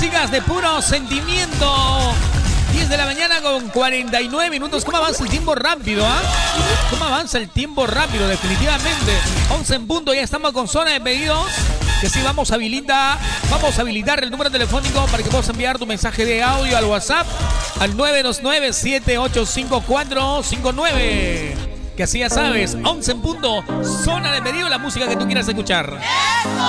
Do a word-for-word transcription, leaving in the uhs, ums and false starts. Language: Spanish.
chicas, de puro sentimiento. diez de la mañana con cuarenta y nueve minutos. ¿Cómo avanza el tiempo rápido, ah? ¿eh? ¿Cómo avanza el tiempo rápido? Definitivamente. once en punto, ya estamos con zona de pedidos. Que sí, vamos a habilitar, vamos a habilitar el número telefónico para que puedas enviar tu mensaje de audio al WhatsApp al nueve dos nueve, siete ocho cinco cuatro cinco nueve. Que así ya sabes, once en punto, zona de pedido, la música que tú quieras escuchar.